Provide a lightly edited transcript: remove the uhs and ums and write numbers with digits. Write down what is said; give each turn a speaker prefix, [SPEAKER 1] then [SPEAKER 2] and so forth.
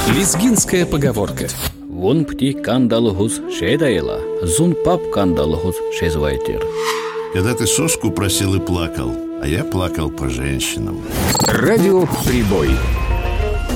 [SPEAKER 1] Лезгинская поговорка.
[SPEAKER 2] Вон пти кандалгус шедайла, зун пап кандалгус шезвайтер.
[SPEAKER 3] Когда ты соску просил и плакал, а я плакал по женщинам.
[SPEAKER 1] Радио «Прибой».